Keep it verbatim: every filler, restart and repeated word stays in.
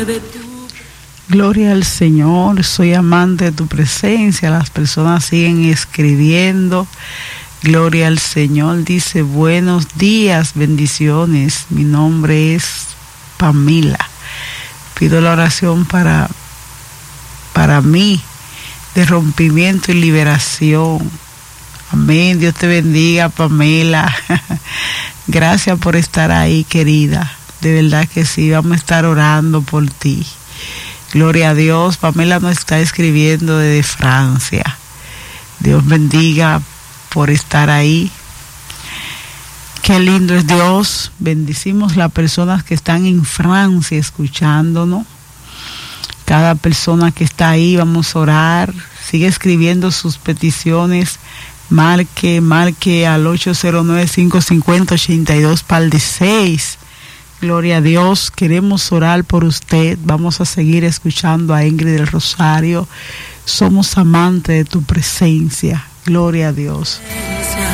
Gloria al Señor, soy amante de tu presencia. Las personas siguen escribiendo. Gloria al Señor, dice buenos días, bendiciones. Mi nombre es Pamela. Pido la oración para, para mí, de rompimiento y liberación. Amén. Dios te bendiga, Pamela. Gracias por estar ahí, querida. De verdad que sí, vamos a estar orando por ti. Gloria a Dios. Pamela nos está escribiendo desde Francia. Dios bendiga por estar ahí. Qué lindo es Dios. Bendecimos las personas que están en Francia escuchándonos. Cada persona que está ahí, vamos a orar. Sigue escribiendo sus peticiones. Marque, marque al ocho cero nueve, cinco cinco cero, ocho dos par de seis. Gloria a Dios, queremos orar por usted. Vamos a seguir escuchando a Ingrid del Rosario. Somos amantes de tu presencia. Gloria a Dios.